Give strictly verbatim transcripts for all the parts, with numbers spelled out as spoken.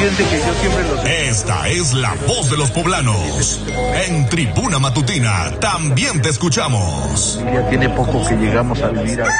Fíjense que yo siempre los... Esta es la voz de los poblanos. En Tribuna Matutina también te escuchamos. Ya tiene poco que llegamos a vivir aquí.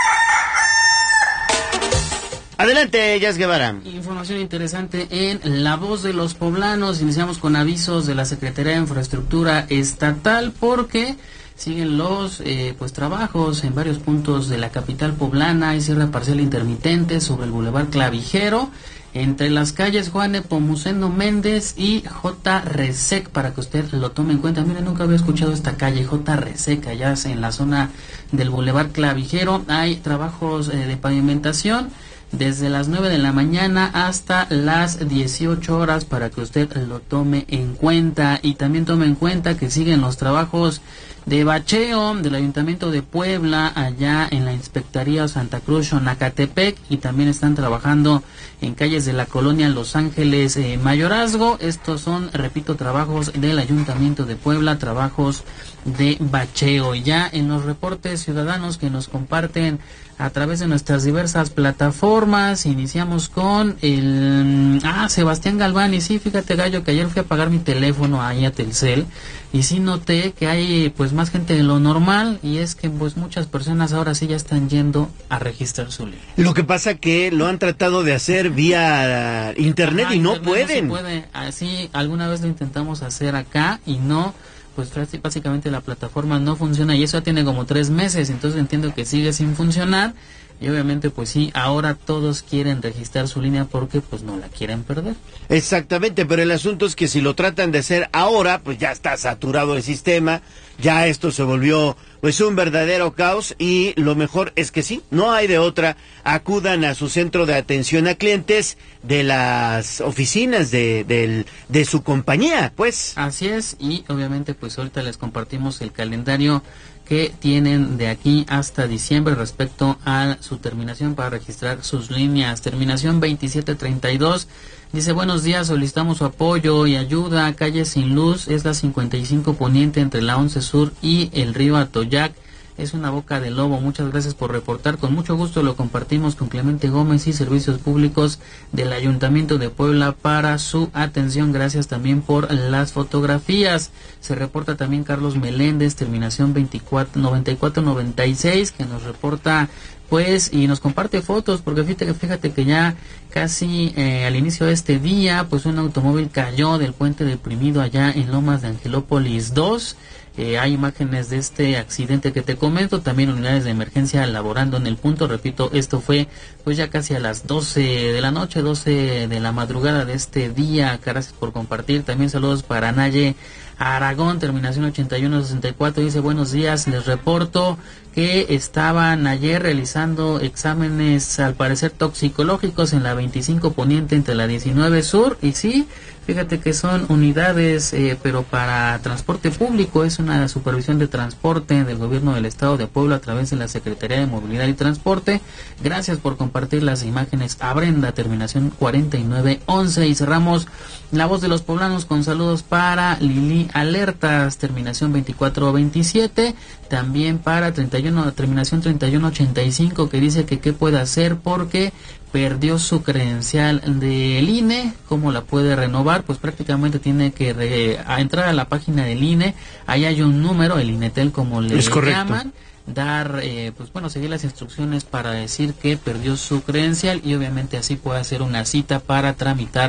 Adelante, Jazz Guevara. Información interesante en La Voz de los Poblanos. Iniciamos con avisos de la Secretaría de Infraestructura Estatal porque siguen los eh, pues trabajos en varios puntos de la capital poblana. Hay cierre parcial intermitente sobre el Boulevard Clavijero entre las calles Juan Nepomuceno Méndez y J. Resec, para que usted lo tome en cuenta. Miren, nunca había escuchado esta calle, J. Resec, allá en la zona del Boulevard Clavijero. Hay trabajos eh, de pavimentación desde las nueve de la mañana hasta las dieciocho horas, para que usted lo tome en cuenta. Y también tome en cuenta que siguen los trabajos de bacheo del Ayuntamiento de Puebla, allá en la Inspectoría Santa Cruz Xonacatepec, y también están trabajando en calles de la colonia Los Ángeles eh, Mayorazgo. Estos son, repito, trabajos del Ayuntamiento de Puebla, trabajos de bacheo. Ya en los reportes ciudadanos que nos comparten a través de nuestras diversas plataformas, iniciamos con el... Ah, Sebastián Galván. Y sí, fíjate, Gallo, que ayer fui a pagar mi teléfono ahí a Telcel, y sí noté que hay pues más gente de lo normal, y es que pues muchas personas ahora sí ya están yendo a registrar su línea. Lo que pasa que lo han tratado de hacer vía internet. Ah, y no internet pueden. No se puede. Así alguna vez lo intentamos hacer acá y no... pues básicamente la plataforma no funciona, y eso ya tiene como tres meses, entonces entiendo que sigue sin funcionar, y obviamente pues sí, ahora todos quieren registrar su línea porque pues no la quieren perder. Exactamente, pero el asunto es que si lo tratan de hacer ahora, pues ya está saturado el sistema, ya esto se volvió pues un verdadero caos, y lo mejor es que sí, no hay de otra, acudan a su centro de atención a clientes de las oficinas de, de, de su compañía, pues. Así es, y obviamente pues ahorita les compartimos el calendario que tienen de aquí hasta diciembre respecto a su terminación para registrar sus líneas. Terminación veintisiete treinta y dos. Dice, buenos días, solicitamos su apoyo y ayuda. Calle sin luz, es la cincuenta y cinco Poniente entre la once Sur y el río Atoyac. Es una boca de lobo. Muchas gracias por reportar. Con mucho gusto lo compartimos con Clemente Gómez y Servicios Públicos del Ayuntamiento de Puebla para su atención. Gracias también por las fotografías. Se reporta también Carlos Meléndez, terminación veinticuatro noventa y cuatro noventa y seis, que nos reporta pues y nos comparte fotos, porque fíjate, fíjate que ya casi eh, al inicio de este día pues un automóvil cayó del puente deprimido allá en Lomas de Angelópolis dos. Eh, hay imágenes de este accidente que te comento, también unidades de emergencia laborando en el punto. Repito, esto fue pues ya casi a las doce de la noche, doce de la madrugada de este día. Gracias por compartir. También saludos para Naye Aragón, terminación ochenta y uno sesenta y cuatro, dice, buenos días, les reporto que estaban ayer realizando exámenes al parecer toxicológicos en la veinticinco Poniente entre la diecinueve Sur, y sí, fíjate que son unidades, eh, pero para transporte público, es una supervisión de transporte del gobierno del estado de Puebla a través de la Secretaría de Movilidad y Transporte. Gracias por compartir las imágenes a Brenda, terminación cuarenta y nueve once, y cerramos La Voz de los Poblanos con saludos para Lili Alertas, terminación veinticuatro veintisiete, también para treinta y uno, terminación treinta y uno ochenta y cinco, que dice que qué puede hacer porque perdió su credencial del I N E. ¿Cómo la puede renovar? Pues prácticamente tiene que re, a entrar a la página del I N E, ahí hay un número, el INETEL como le llaman, dar, eh, pues bueno, seguir las instrucciones para decir que perdió su credencial, y obviamente así puede hacer una cita para tramitar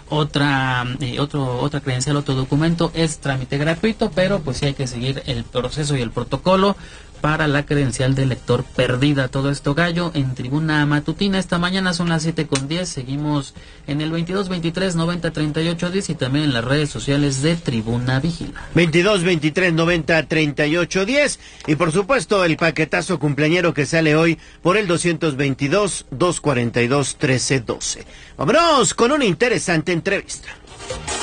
otra eh, otro otra credencial, otro documento. Es trámite gratuito, pero pues sí hay que seguir el proceso y el protocolo para la credencial de lector perdida. Todo esto, Gallo, en Tribuna Matutina. Esta mañana son las siete con diez. Seguimos en el veintidós veintitrés noventa treinta y ocho diez y también en las redes sociales de Tribuna Vigila. veintidós veintitrés noventa treinta y ocho diez. Y por supuesto el paquetazo cumpleañero que sale hoy por el doscientos veintidós dos cuarenta y dos trece doce. Vámonos con una interesante entrevista.